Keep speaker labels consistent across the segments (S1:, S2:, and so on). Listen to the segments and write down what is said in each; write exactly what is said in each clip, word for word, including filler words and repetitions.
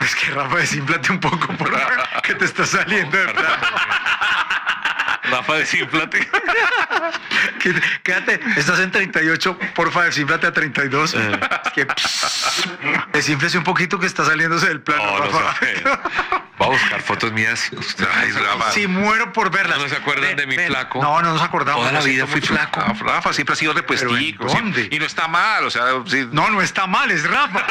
S1: es que Rafa, desinflate un poco por que te está saliendo de plano.
S2: Rafa, desinflate.
S1: Quédate, estás en treinta y ocho, porfa, desinflate a treinta y dos.
S2: Eh.
S1: Es que pss, desinflese un poquito que está saliéndose del plano,
S2: No, no
S1: Rafa.
S2: sé. Va a buscar fotos mías. Usted, ay, Rafa.
S1: Si muero por verlas.
S2: ¿No se acuerdan de mi flaco?
S1: No, no nos acordamos.
S2: Toda la
S1: Lo
S2: vida
S1: siento
S2: fui
S1: mucho.
S2: flaco.
S3: Ah, Rafa siempre ha sido repuestico.
S1: ¿Pero en dónde?
S3: sí, y no está mal, o sea, sí.
S1: No, no está mal, es Rafa.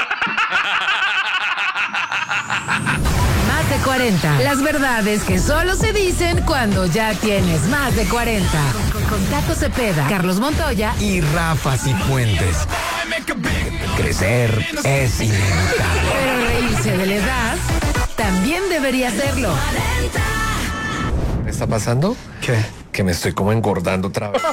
S4: Más de cuarenta. Las verdades que solo se dicen cuando ya tienes más de cuarenta. Con, con Tato Cepeda, Carlos Montoya
S5: Y Rafa Cifuentes. Crecer es inevitable.
S4: pero reírse de la edad también debería serlo.
S5: ¿Me está pasando?
S1: ¿Qué?
S5: Que me estoy como engordando otra vez.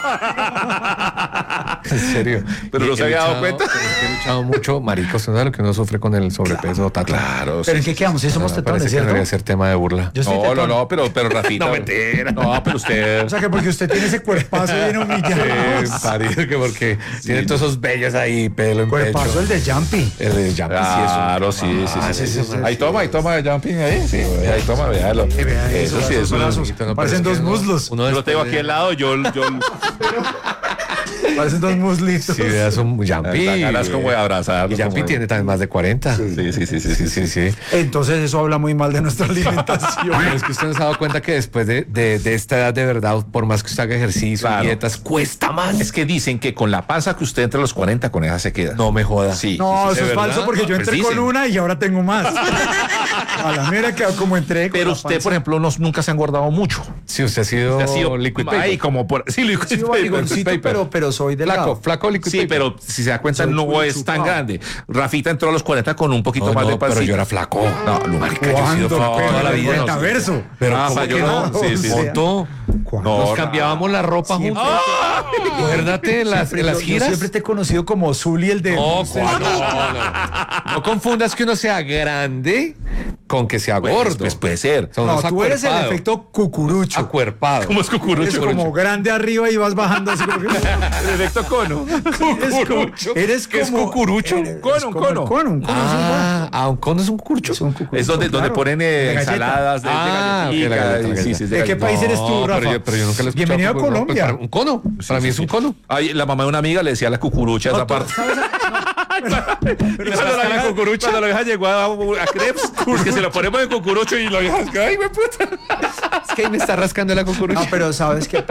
S5: En serio.
S3: Pero
S5: Y
S3: no se
S5: he
S3: había dado
S5: luchado-
S3: cuenta.
S5: pero es que he luchado mucho, marico. ¿Usted sabe lo que uno sufre con el sobrepeso? Tato?
S3: Claro,
S1: ¿Pero en qué quedamos? Sí, somos
S5: Me
S1: tetones,
S5: parece que
S1: ¿cierto?
S5: debería ser tema de burla.
S1: Yo soy
S3: No, no,
S1: tetón.
S3: no, pero, pero Rafita.
S5: No, mentira.
S3: No, pero usted.
S1: O sea, que porque usted tiene ese cuerpazo bien humillado.
S5: Eh, marico, que porque tiene todos esos vellos ahí, pelo en
S1: Cuerpazo
S5: pecho.
S1: el de Jumpy.
S5: El de Jumpy,
S3: Claro,
S5: sí,
S3: sí,
S5: es un-
S3: sí,
S5: Ah,
S3: sí, sí,
S5: sí,
S3: sí. Ahí toma, ahí toma jumping ahí, sí, ahí toma, véalo.
S1: vea
S3: Eso
S1: eso,
S3: sí,
S1: esos
S3: eso
S1: brazos.
S3: es.
S5: bonito, ¿no?
S1: Parecen
S5: Pero es
S1: dos
S5: que uno-
S1: muslos.
S5: uno
S3: Yo lo
S5: después
S3: tengo
S5: de-
S3: aquí al lado, yo, yo
S1: Parecen dos muslitos.
S5: Sí, veas un Jumpy.
S3: dan ganas como de abrazarlo.
S5: Y Jumpy
S3: como-
S5: tiene también más de cuarenta.
S3: Sí, sí, sí, sí, sí, sí, sí.
S1: Entonces eso habla muy mal de nuestra alimentación.
S5: Pero es que usted no se ha dado cuenta que después de, de, de esta edad de verdad, por más que usted haga ejercicio,
S3: Claro.
S5: dietas, cuesta más.
S3: Es que dicen que con la panza que usted entre los cuarenta, con esa se queda.
S5: No me joda.
S3: Sí.
S1: No,
S5: ¿de
S1: eso es
S5: verdad?
S1: falso porque yo
S3: Pues
S1: entré con
S3: dicen.
S1: una y ahora tengo más. A la mira que como entré con
S3: Pero
S1: la
S3: usted,
S1: panza.
S3: por ejemplo, no, nunca se ha engordado mucho.
S5: Si usted ha sido,
S3: Usted ha sido
S5: liquid paper.
S3: Ay, como por. Sí, liquid
S1: Sí,
S3: paper.
S1: barrigoncito,
S5: paper.
S1: pero, pero soy
S5: Flaco,
S1: delgado.
S5: flaco liquid
S3: Sí,
S5: paper.
S3: pero si se da cuenta,
S1: Soy
S3: no
S1: culo
S3: es tan
S1: chupado.
S3: grande. Rafita entró a los cuarenta con un poquito
S5: No,
S3: más
S5: no,
S3: de pancita.
S5: pero yo era flaco.
S3: No, no, marica, yo he sido
S1: ¿Cuándo?
S3: flaco
S1: Pero
S3: toda la
S1: en el
S3: vida.
S1: metaverso.
S5: Pero
S3: Ah,
S5: ¿cómo
S3: yo
S5: que
S3: no.
S5: no?
S3: Sí, sí, sí.
S5: Foto.
S1: ¿Cuándo?
S5: Nos cambiábamos la ropa juntos. Acuérdate en las,
S1: Siempre-
S5: en las
S1: yo- yo
S5: giras.
S1: siempre te he conocido como Zully el de...
S5: No, ¿cuál? no, no, no. No confundas que uno sea grande con que sea
S3: Pues,
S5: gordo.
S3: pues puede ser.
S5: Son
S1: No,
S5: los
S1: tú eres el
S5: acuerpados.
S1: efecto cucurucho.
S5: Acuerpado.
S3: ¿Cómo es
S1: Eres
S3: cucurucho?
S1: como grande arriba y vas bajando así como que...
S3: El efecto cono.
S1: Eres como... Eres
S5: ¿Qué es
S1: como-
S5: cucurucho?
S1: eres
S3: Cono, un
S1: como el
S3: cono.
S1: cono, un cono,
S5: Ah, ah, un cono es un curcho.
S1: es un cucurucho.
S3: Es donde, donde
S1: claro.
S3: ponen eh,
S1: De galleta.
S3: ensaladas de,
S5: Ah,
S3: de
S5: ok, la
S3: galletica,
S5: galleta, la
S3: sí,
S5: galleta.
S3: sí,
S1: ¿De qué
S3: galleta.
S1: país eres tú,
S5: No,
S1: Rafa?
S5: pero yo, pero yo nunca lo he escuchado.
S1: Bienvenido a
S5: porque, no,
S1: Colombia.
S5: pues, para- un cono. Para mí es un cono.
S3: Ay, la mamá de una amiga le decía la cucurucha a esa parte.
S1: Pero
S3: Cuando la vieja- Cuando la vieja llegó a, a Crepes, es que se lo ponemos en cucurucho y la vieja, ay, me puta.
S5: Es que ahí me está rascando la cucurucha.
S1: No, pero ¿sabes qué